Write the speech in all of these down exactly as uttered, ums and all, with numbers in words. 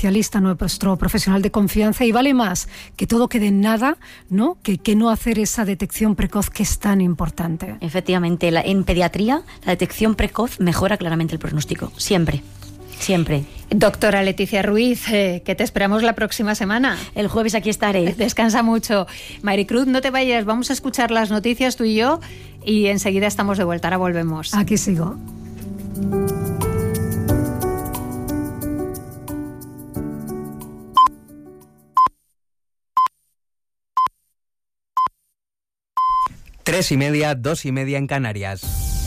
especialista, nuestro profesional de confianza, y vale más que todo quede en nada, ¿no?, que, que no hacer esa detección precoz que es tan importante. Efectivamente, la, en pediatría la detección precoz mejora claramente el pronóstico, siempre. Siempre. Doctora Leticia Ruiz, eh, que te esperamos la próxima semana. El jueves aquí estaré. Descansa mucho. Maricruz, no te vayas, vamos a escuchar las noticias tú y yo y enseguida estamos de vuelta, ahora volvemos. Aquí sigo. Tres y media, dos y media en Canarias.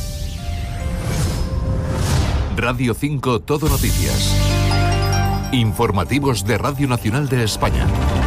Radio cinco Todo Noticias. Informativos de Radio Nacional de España.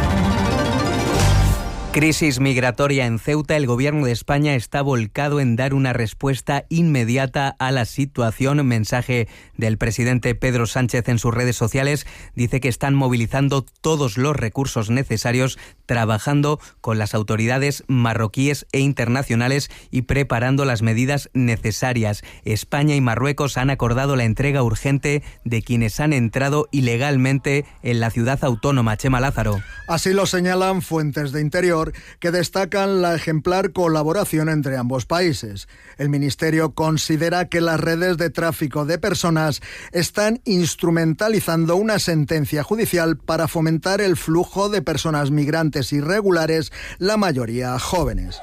Crisis migratoria en Ceuta. El Gobierno de España está volcado en dar una respuesta inmediata a la situación. Mensaje del presidente Pedro Sánchez en sus redes sociales. Dice que están movilizando todos los recursos necesarios, trabajando con las autoridades marroquíes e internacionales y preparando las medidas necesarias. España y Marruecos han acordado la entrega urgente de quienes han entrado ilegalmente en la ciudad autónoma. Chema Lázaro. Así lo señalan fuentes de Interior, que destacan la ejemplar colaboración entre ambos países. El Ministerio considera que las redes de tráfico de personas están instrumentalizando una sentencia judicial para fomentar el flujo de personas migrantes irregulares, la mayoría jóvenes.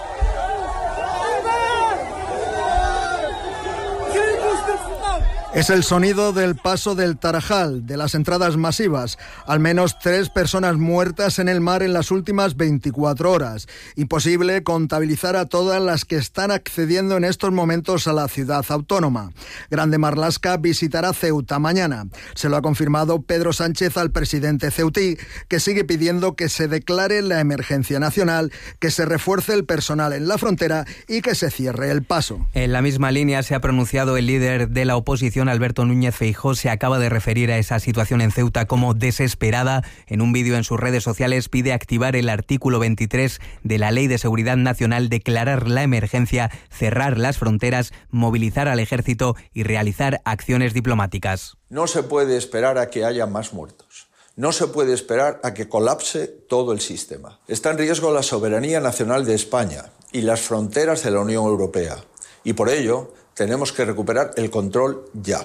Es el sonido del paso del Tarajal, de las entradas masivas. Al menos tres personas muertas en el mar en las últimas veinticuatro horas. Imposible contabilizar a todas las que están accediendo en estos momentos a la ciudad autónoma. Grande Marlaska visitará Ceuta mañana. Se lo ha confirmado Pedro Sánchez al presidente ceutí, que sigue pidiendo que se declare la emergencia nacional, que se refuerce el personal en la frontera y que se cierre el paso. En la misma línea se ha pronunciado el líder de la oposición, Alberto Núñez Feijóo. Se acaba de referir a esa situación en Ceuta como desesperada. En un vídeo en sus redes sociales pide activar el artículo veintitrés de la Ley de Seguridad Nacional, declarar la emergencia, cerrar las fronteras, movilizar al ejército y realizar acciones diplomáticas. No se puede esperar a que haya más muertos. No se puede esperar a que colapse todo el sistema. Está en riesgo la soberanía nacional de España y las fronteras de la Unión Europea. Y por ello tenemos que recuperar el control ya.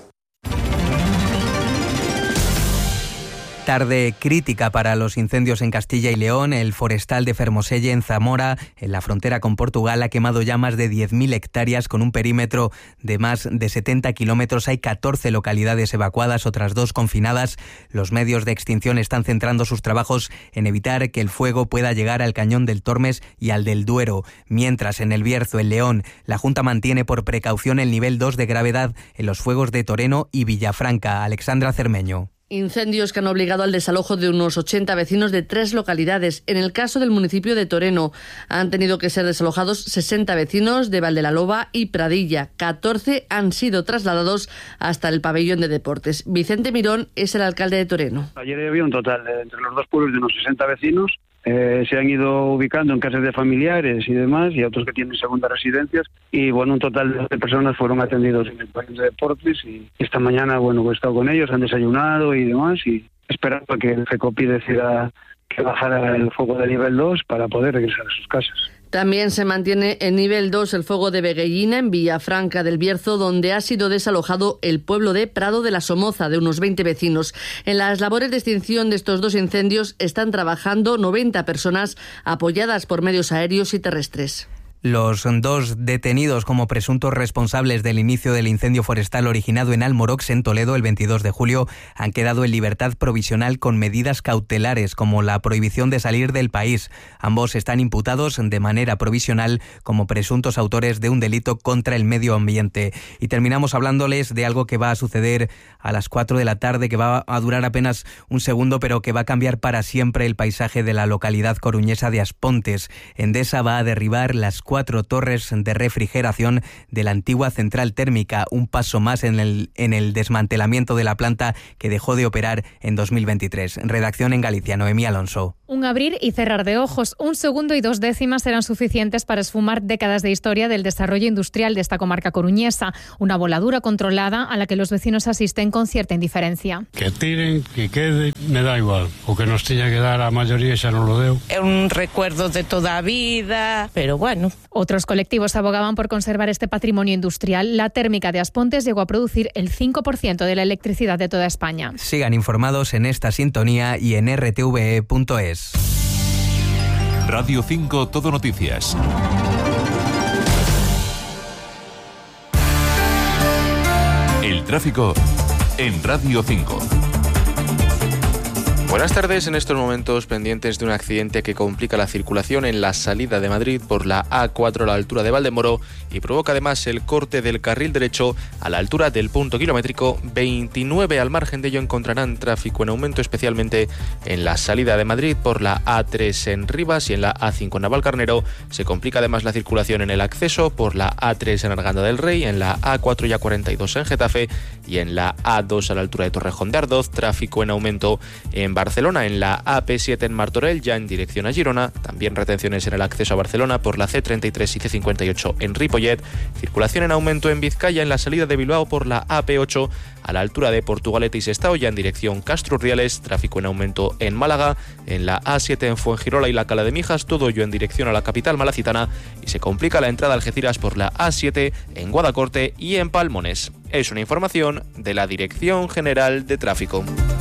Tarde crítica para los incendios en Castilla y León. El forestal de Fermoselle, en Zamora, en la frontera con Portugal, ha quemado ya más de diez mil hectáreas con un perímetro de más de setenta kilómetros. Hay catorce localidades evacuadas, otras dos confinadas. Los medios de extinción están centrando sus trabajos en evitar que el fuego pueda llegar al cañón del Tormes y al del Duero. Mientras, en el Bierzo, en León, la Junta mantiene por precaución el nivel dos de gravedad en los fuegos de Toreno y Villafranca. Alexandra Cermeño. Incendios que han obligado al desalojo de unos ochenta vecinos de tres localidades. En el caso del municipio de Toreno, han tenido que ser desalojados sesenta vecinos de Valdelaloba y Pradilla. catorce han sido trasladados hasta el pabellón de deportes. Vicente Mirón es el alcalde de Toreno. Ayer había un total de, entre los dos pueblos de unos sesenta vecinos. Eh, se han ido ubicando en casas de familiares y demás, y otros que tienen segundas residencias, y bueno, un total de doce personas fueron atendidos en el pabellón de deportes, y esta mañana, bueno, he estado con ellos, han desayunado y demás, y esperando a que el FECOPI decida que bajara el fuego de nivel dos para poder regresar a sus casas. También se mantiene en nivel dos el fuego de Veguellina, en Villafranca del Bierzo, donde ha sido desalojado el pueblo de Prado de la Somoza, de unos veinte vecinos. En las labores de extinción de estos dos incendios están trabajando noventa personas apoyadas por medios aéreos y terrestres. Los dos detenidos como presuntos responsables del inicio del incendio forestal originado en Almorox, en Toledo, el veintidós de julio, han quedado en libertad provisional con medidas cautelares como la prohibición de salir del país. Ambos están imputados de manera provisional como presuntos autores de un delito contra el medio ambiente. Y terminamos hablándoles de algo que va a suceder a las cuatro de la tarde, que va a durar apenas un segundo, pero que va a cambiar para siempre el paisaje de la localidad coruñesa de Aspontes. Endesa va a derribar las cuatro cuatro torres de refrigeración de la antigua central térmica, un paso más en el, en el desmantelamiento de la planta que dejó de operar en dos mil veintitrés. Redacción en Galicia, Noemí Alonso. Un abrir y cerrar de ojos, un segundo y dos décimas eran suficientes para esfumar décadas de historia del desarrollo industrial de esta comarca coruñesa, una voladura controlada a la que los vecinos asisten con cierta indiferencia. Que tiren, que quede, me da igual, o que nos teña que dar a maioría xa non lo deu. É un recuerdo de toda a vida, pero bueno. Otros colectivos abogaban por conservar este patrimonio industrial. La térmica de Aspontes llegó a producir el cinco por ciento de la electricidad de toda España. Sigan informados en esta sintonía y en r t v e punto es. Radio cinco Todo Noticias. El tráfico en Radio cinco. Buenas tardes, en estos momentos pendientes de un accidente que complica la circulación en la salida de Madrid por la A cuatro a la altura de Valdemoro y provoca además el corte del carril derecho a la altura del punto kilométrico veintinueve. Al margen de ello encontrarán tráfico en aumento, especialmente en la salida de Madrid por la A tres en Rivas y en la A cinco en Navalcarnero. Se complica además la circulación en el acceso por la A tres en Arganda del Rey, en la A cuatro y A cuarenta y dos en Getafe y en la A dos a la altura de Torrejón de Ardoz. Tráfico en aumento en Barcelona. Barcelona, en la A P siete en Martorell, ya en dirección a Girona. También retenciones en el acceso a Barcelona por la C treinta y tres y C cincuenta y ocho en Ripollet. Circulación en aumento en Vizcaya, en la salida de Bilbao por la A P ocho a la altura de Portugalete y Sestao, ya en dirección Castro-Urdiales. Tráfico en aumento en Málaga, en la A siete en Fuengirola y la Cala de Mijas, todo ello en dirección a la capital malacitana. Y se complica la entrada a Algeciras por la A siete en Guadacorte y en Palmones. Es una información de la Dirección General de Tráfico.